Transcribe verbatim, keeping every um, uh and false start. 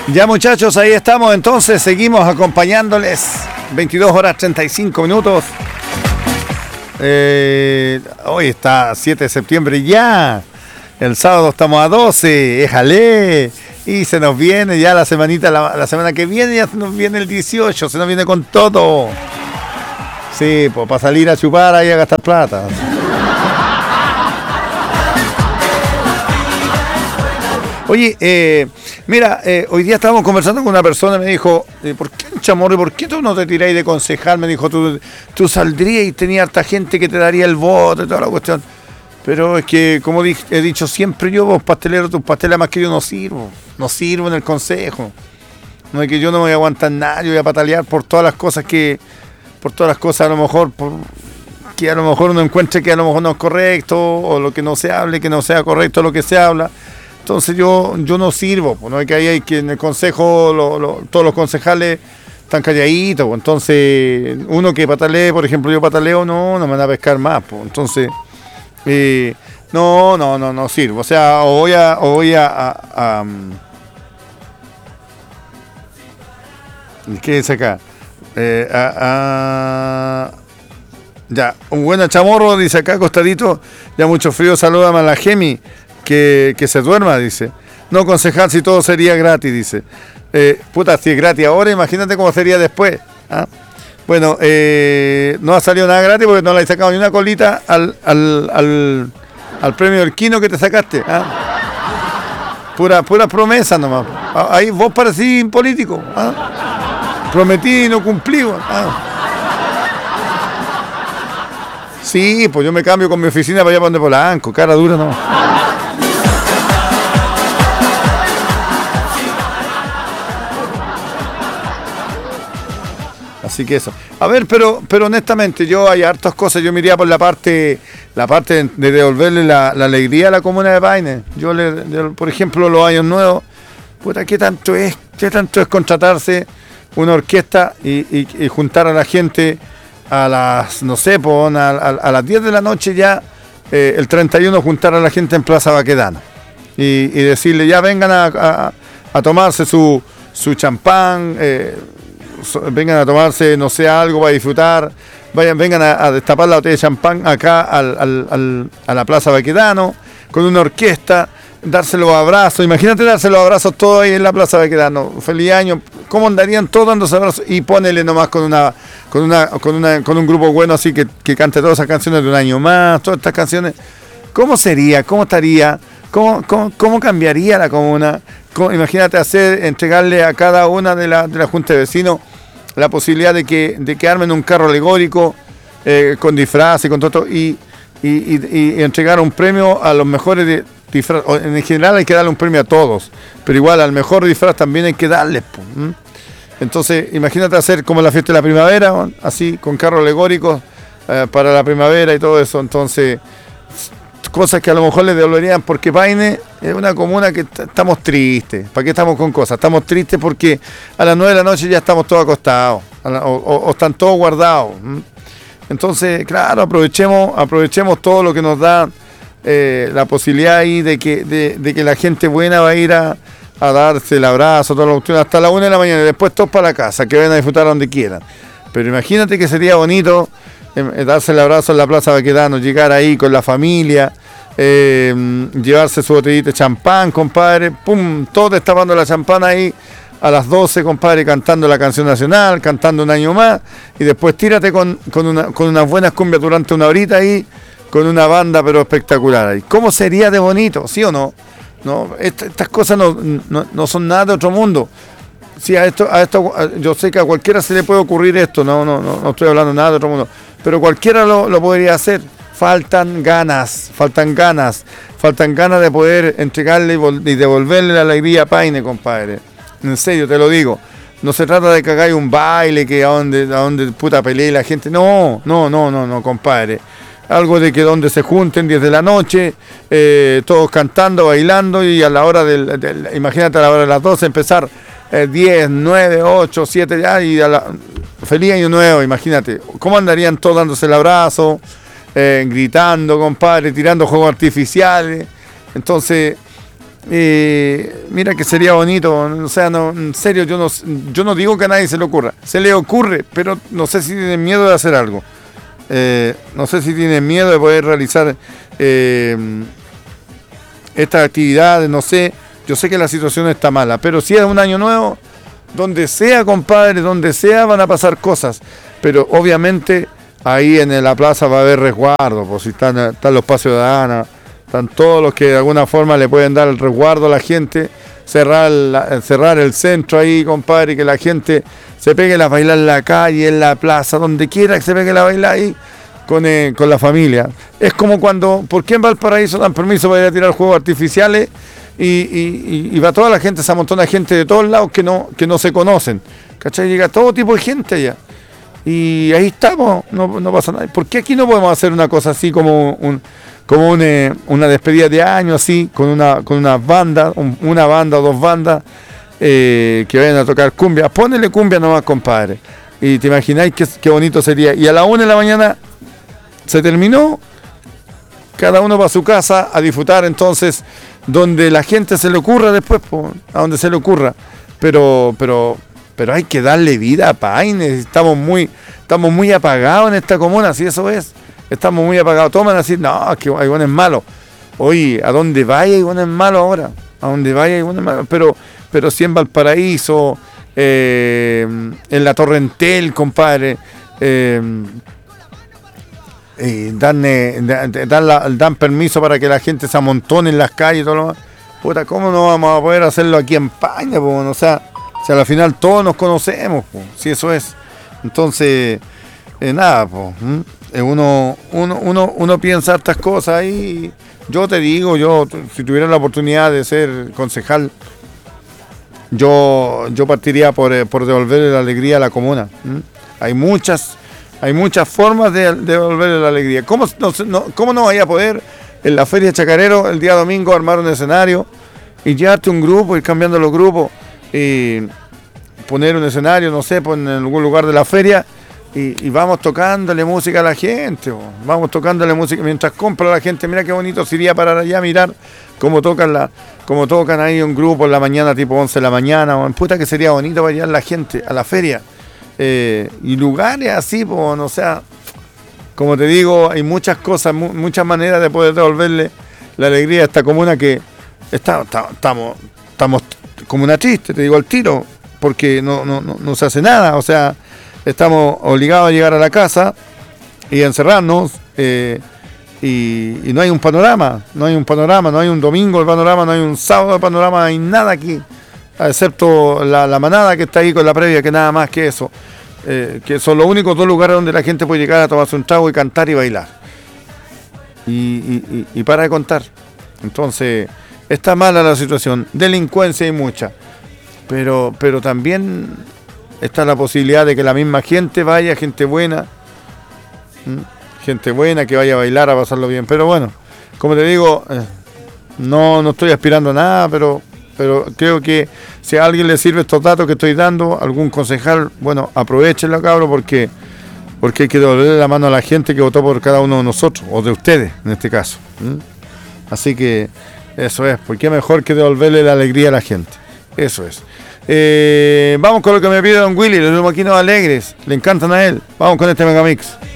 Ya muchachos, ahí estamos entonces, seguimos acompañándoles. veintidós horas treinta y cinco minutos. Eh, hoy está siete de septiembre ya. El sábado estamos a doce, éjale. Y se nos viene ya la semanita, la, la semana que viene ya se nos viene el dieciocho, se nos viene con todo. Sí, pues para salir a chupar ahí a gastar plata. Oye, eh, mira, eh, hoy día estábamos conversando con una persona y me dijo, eh, ¿por qué, Chamorro, por qué tú no te tiráis de concejal? Me dijo, tú, tú saldrías y tenías harta gente que te daría el voto y toda la cuestión. Pero es que, como di- he dicho siempre yo, vos pasteleros, tus pasteles más que yo no sirvo. No sirvo en el consejo. No es que yo no me voy a aguantar nada, yo voy a patalear por todas las cosas que, por todas las cosas a lo mejor, por, que a lo mejor uno encuentre que a lo mejor no es correcto, o lo que no se hable, que no sea correcto lo que se habla. Entonces yo yo no sirvo, pues, no es que ahí hay que en el consejo lo, lo, todos los concejales están calladitos, pues, entonces uno que patalee, por ejemplo yo pataleo, no, no me van a pescar más, pues, entonces eh, no, no, no, no sirvo, o sea, o voy a, o voy a, a, a ¿qué es acá? Eh, a, a, ya, un buen chamorro, dice acá acostadito, ya mucho frío, salúdame a la Gemi. Que, que se duerma, dice. No, concejal, si todo sería gratis, dice. Eh, puta, si es gratis ahora, imagínate cómo sería después. ¿Ah? Bueno, eh, no ha salido nada gratis porque no le he sacado ni una colita al, al, al, al premio del Quino que te sacaste. ¿Ah? Pura, pura promesa nomás. Ahí vos parecís político. ¿Ah? Prometí y no cumplí. ¿Ah? Sí, pues yo me cambio con mi oficina para allá para donde Polanco, cara dura nomás. Así que eso. A ver, pero pero honestamente, yo hay hartas cosas. Yo me iría por la parte la parte de devolverle la, la alegría a la comuna de Paine. Yo, le, de, por ejemplo, los años nuevos, puta, ¿qué tanto es? ¿Qué tanto es contratarse una orquesta y, y, y juntar a la gente a las, no sé, pues, a, a, a las diez de la noche ya, eh, el treinta y uno juntar a la gente en Plaza Baquedano y, y decirle, ya vengan a, a, a tomarse su, su champán, eh, vengan a tomarse, no sé, algo para disfrutar, vayan, vengan a, a destapar la botella de champán acá al, al, al, a la Plaza Baquedano, con una orquesta, darse los abrazos, imagínate darse los abrazos todos ahí en la Plaza Baquedano, feliz año, ¿cómo andarían todos dándose abrazos? Y ponele nomás con una, con una, con una, con un grupo bueno así que, que cante todas esas canciones de un año más, todas estas canciones, ¿cómo sería? ¿Cómo estaría? ¿Cómo, cómo, cómo cambiaría la comuna? ¿Cómo, imagínate hacer, entregarle a cada una de la, de la Junta de Vecinos la posibilidad de que, de que armen un carro alegórico eh, con disfraz y con todo, y, y, y, y entregar un premio a los mejores de, disfraz. En general hay que darle un premio a todos, pero igual al mejor disfraz también hay que darle. ¿Mm? Entonces, imagínate hacer como la fiesta de la primavera, así, con carros alegóricos eh, para la primavera y todo eso. Entonces, cosas que a lo mejor le devolverían, porque Paine es una comuna que t- estamos tristes. ¿Para qué estamos con cosas? Estamos tristes porque a las nueve de la noche ya estamos todos acostados, la, o, o, o están todos guardados. ¿m? Entonces, claro, aprovechemos, aprovechemos todo lo que nos da eh, la posibilidad ahí de que, de, de que la gente buena va a ir a, a darse el abrazo, toda la cuestión, hasta la una de la mañana, y después todos para la casa, que vayan a disfrutar donde quieran. Pero imagínate que sería bonito eh, darse el abrazo en la Plaza Baquedano, llegar ahí con la familia, eh, llevarse su botellita de champán, compadre, pum, todos destapando la champán ahí a las doce, compadre, cantando la canción nacional, cantando un año más, y después tírate con, con, una, con unas buenas cumbias durante una horita ahí, con una banda pero espectacular ahí. ¿Cómo sería de bonito? ¿Sí o no? No, Est- estas cosas no, no, no son nada de otro mundo. Sí, a esto, a esto, a- yo sé que a cualquiera se le puede ocurrir esto, no, no, no, no estoy hablando nada de otro mundo, pero cualquiera lo, lo podría hacer. Faltan ganas, faltan ganas, faltan ganas de poder entregarle y, vol- y devolverle la alegría a Paine, compadre. En serio, te lo digo. No se trata de que hagáis un baile, que a donde, a donde puta pelee la gente. No, no, no, no, no, compadre. Algo de que donde se junten diez de la noche, eh, todos cantando, bailando, y a la hora del, del imagínate a la hora de las doce empezar eh, diez, nueve, ocho, siete ya, y a la, feliz año nuevo, imagínate. ¿Cómo andarían todos dándose el abrazo, eh, gritando, compadre, tirando juegos artificiales? Entonces, Eh, mira que sería bonito, o sea, no, en serio, yo no, yo no digo que a nadie se le ocurra, se le ocurre, pero no sé si tienen miedo de hacer algo, eh, no sé si tienen miedo de poder realizar eh, estas actividades, no sé, yo sé que la situación está mala, pero si es un año nuevo, donde sea, compadre, donde sea van a pasar cosas, pero obviamente ahí en la plaza va a haber resguardo, pues si están, están los pasos ciudadanos, están todos los que de alguna forma le pueden dar el resguardo a la gente, cerrar, la, cerrar el centro ahí, compadre, que la gente se pegue a bailar en la calle, en la plaza, donde quiera que se pegue a bailar ahí con, eh, con la familia. Es como cuando, ¿por qué en Valparaíso dan permiso para ir a tirar juegos artificiales? Y, y, y, y va toda la gente, se amontona gente de todos lados que no, que no se conocen, ¿cachai? Llega todo tipo de gente allá. Y ahí estamos, no, no pasa nada. ¿Por qué aquí no podemos hacer una cosa así como un... como una, una despedida de año así, con una con una banda, un, una banda o dos bandas eh, que vayan a tocar cumbia? Ponele cumbia nomás, compadre. Y te imagináis qué, qué bonito sería. Y a la una de la mañana se terminó, cada uno va a su casa a disfrutar, entonces, donde la gente se le ocurra después, po, a donde se le ocurra. Pero, pero, pero hay que darle vida a Paine. Estamos muy, estamos muy apagados en esta comuna, así eso es. Estamos muy apagados. Toman así, no, que hay buenos malos. Oye, ¿a dónde vaya hay buenos malos ahora? ¿A dónde vaya hay buenos malos? Pero, pero si en Valparaíso, eh, en la Torrentel, compadre, eh, eh, dan, eh, dan, la, dan permiso para que la gente se amontone en las calles y todo lo demás. Puta, ¿cómo no vamos a poder hacerlo aquí en Paine? Po? O sea, o sea, al final todos nos conocemos, po, si eso es. Entonces, eh, nada, pues. Uno, uno, uno, uno piensa estas cosas y yo te digo, yo si tuviera la oportunidad de ser concejal, yo, yo partiría por, por devolverle la alegría a la comuna. ¿Mm? Hay muchas, hay muchas formas de, de devolverle la alegría. ¿Cómo no, no, ¿Cómo no vaya a poder en la Feria Chacarero el día domingo armar un escenario y llevarte un grupo, ir cambiando los grupos y poner un escenario, no sé, pues en algún lugar de la feria? Y, y vamos tocándole música a la gente, bo. Vamos tocándole música mientras compra la gente. Mira qué bonito sería parar allá a mirar cómo tocan la, cómo tocan ahí un grupo en la mañana, tipo once de la mañana. Bo. Puta que sería bonito para llevar la gente a la feria. Eh, y lugares así, bo, no, o sea, como te digo, hay muchas cosas, mu muchas maneras de poder devolverle la alegría a esta comuna que está, está, estamos, estamos como una triste, te digo al tiro, porque no, no, no, no se hace nada, o sea. Estamos obligados a llegar a la casa y a encerrarnos eh, y, y no hay un panorama, no hay un panorama, no hay un domingo el panorama, no hay un sábado el panorama, no hay nada aquí, excepto la, la manada que está ahí con la previa, que nada más que eso, eh, que son los únicos dos lugares donde la gente puede llegar a tomarse un trago y cantar y bailar. Y, y, y, y para de contar. Entonces, está mala la situación, delincuencia hay mucha, pero, pero también... está la posibilidad de que la misma gente vaya, gente buena, ¿m? gente buena que vaya a bailar, a pasarlo bien. Pero bueno, como te digo, eh, no, no estoy aspirando a nada, pero, pero creo que si a alguien le sirve estos datos que estoy dando, algún concejal, bueno, aprovechenlo, cabro, porque, porque hay que devolverle la mano a la gente que votó por cada uno de nosotros, o de ustedes en este caso. ¿M? Así que eso es, porque mejor que devolverle la alegría a la gente. Eso es. Eh, vamos con lo que me pide Don Willy, los maquinos alegres, le encantan a él. Vamos con este Megamix.